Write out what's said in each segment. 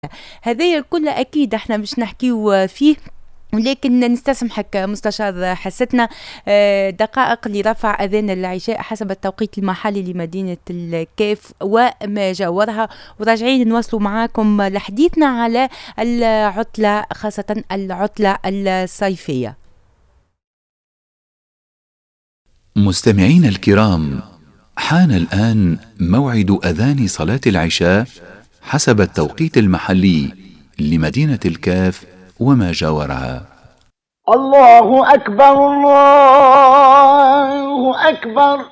هذايا الكل أكيد احنا مش نحكيو فيه، ولكن نستسمحك مستشار حستنا دقائق لرفع أذان العشاء حسب التوقيت المحلي لمدينة الكاف وما جاورها، وراجعين نواصلوا معاكم لحديثنا على العطلة، خاصة العطلة الصيفية. مستمعين الكرام، حان الآن موعد أذان صلاة العشاء حسب التوقيت المحلي لمدينة الكاف وما جاورها. الله أكبر الله أكبر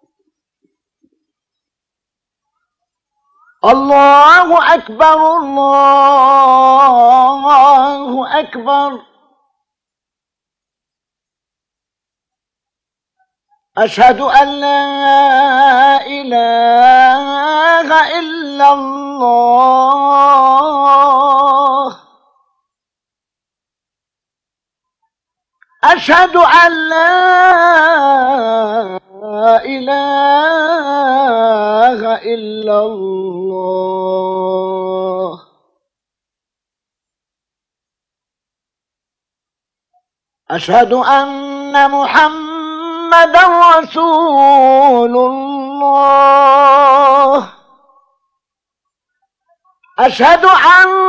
الله أكبر الله أكبر أشهد أن لا إله إلا الله أشهد أن لا إله إلا الله أشهد أن محمدا رسول الله أشهد أن